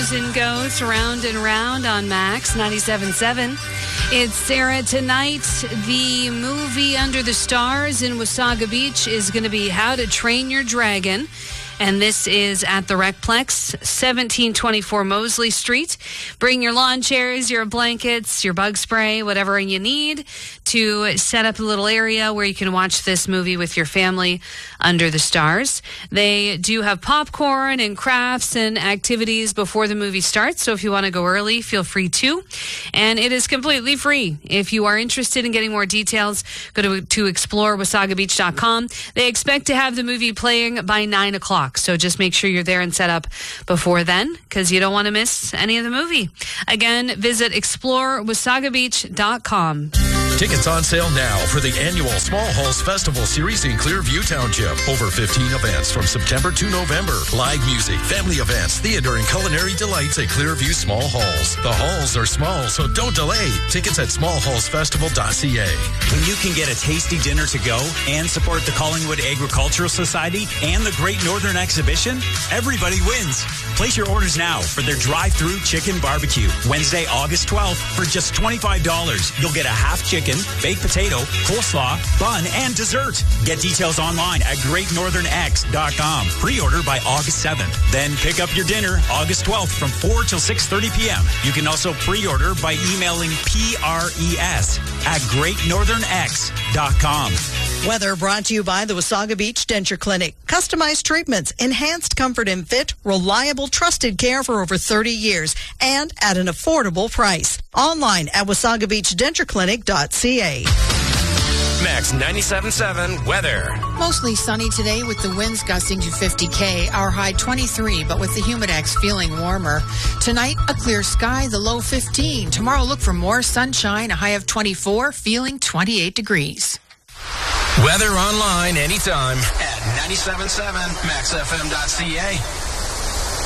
comes and goes round and round on Max 97.7. It's Sarah. Tonight, the movie Under the Stars in Wasaga Beach is going to be How to Train Your Dragon. And this is at the Recplex, 1724 Mosley Street. Bring your lawn chairs, your blankets, your bug spray, whatever you need to set up a little area where you can watch this movie with your family under the stars. They do have popcorn and crafts and activities before the movie starts. So if you want to go early, feel free to. And it is completely free. If you are interested in getting more details, go to explorewasagabeach.com. They expect to have the movie playing by 9 o'clock. So just make sure you're there and set up before then, because you don't want to miss any of the movie. Again, visit explorewasagabeach.com. Tickets on sale now for the annual Small Halls Festival Series in Clearview Township. Over 15 events from September to November. Live music, family events, theater, and culinary delights at Clearview Small Halls. The halls are small, so don't delay. Tickets at smallhallsfestival.ca. When you can get a tasty dinner to go and support the Collingwood Agricultural Society and the Great Northern Exhibition, everybody wins. Place your orders now for their drive-through chicken barbecue. Wednesday, August 12th, for just $25. You'll get a half chicken, baked potato, coleslaw, bun, and dessert. Get details online at greatnorthernx.com. Pre-order by August 7th. Then pick up your dinner August 12th from 4 till 6:30 p.m. You can also pre-order by emailing PRES at greatnorthernx.com. Weather brought to you by the Wasaga Beach Denture Clinic. Customized treatments, enhanced comfort and fit, reliable, trusted care for over 30 years, and at an affordable price. Online at wasagabeachdentureclinic.ca. Max 97.7 weather. Mostly sunny today with the winds gusting to 50 Our high 23, but with the Humidex feeling warmer. Tonight, a clear sky, the low 15. Tomorrow, look for more sunshine, a high of 24, feeling 28 degrees. Weather online anytime at 97.7 maxfm.ca.